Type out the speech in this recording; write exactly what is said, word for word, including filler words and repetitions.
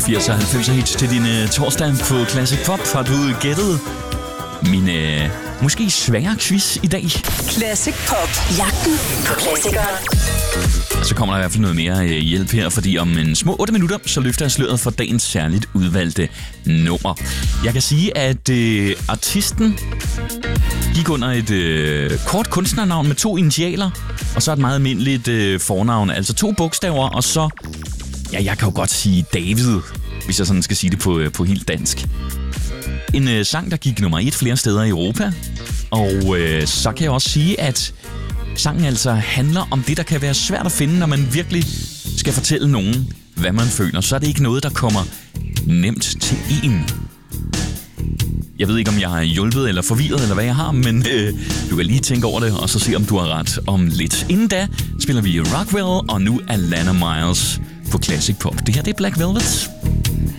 firserne og halvfemserne hits til din uh, torsdag på Classic Pop. Har du gættet min uh, måske svære quiz i dag? Classic Pop. Jagten på klassikeren. Så kommer der i hvert fald noget mere uh, hjælp her, fordi om en små otte minutter, så løfter jeg sløret for dagens særligt udvalgte nummer. Jeg kan sige, at uh, artisten gik under et uh, kort kunstnernavn med to initialer, og så et meget almindeligt uh, fornavn, altså to bogstaver, og så, ja, jeg kan jo godt sige David, hvis jeg sådan skal sige det på, uh, på helt dansk. En uh, sang, der gik nummer et flere steder i Europa, og uh, så kan jeg også sige, at sangen altså handler om det, der kan være svært at finde, når man virkelig skal fortælle nogen, hvad man føler. Så er det ikke noget, der kommer nemt til en. Jeg ved ikke, om jeg har hjulpet eller forvirret, eller hvad jeg har, men øh, du kan lige tænke over det, og så se, om du har ret om lidt. Inden da spiller vi Rockwell, og nu Alana Miles på Classic Pop. Det her, det er Black Velvet.